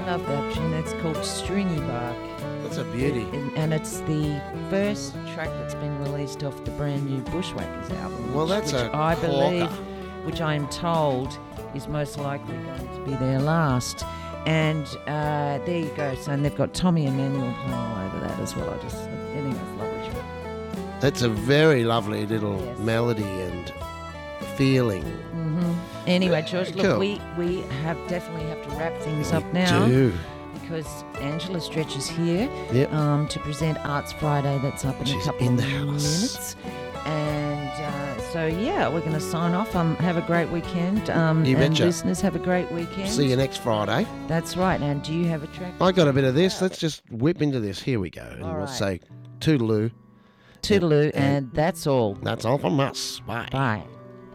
love that tune. It's called Stringy Bark. That's a beauty. And it's the first track that's been released off the brand new Bushwhackers album. Well, that's which a I believe, corker. which I am told is most likely going to be their last. And there you go. So, and they've got Tommy Emmanuel playing all over that as well. Anyway, it's lovely tune. That's a very lovely little Yes. melody and feeling. Anyway, George, look, Cool. we definitely have to wrap things up now. Do. Because Angela Stretch is here Yep. to present Arts Friday. That's up in She's a couple in of the house. minutes. And so, yeah, we're going to sign off. Have a great weekend. You and betcha. listeners, have a great weekend. See you next Friday. That's right. And do you have a track? I got a bit of this. Let's just whip into this. Here we go. And All we'll right. say toodaloo. Toodaloo, and that's all. That's all from us. Bye. Bye.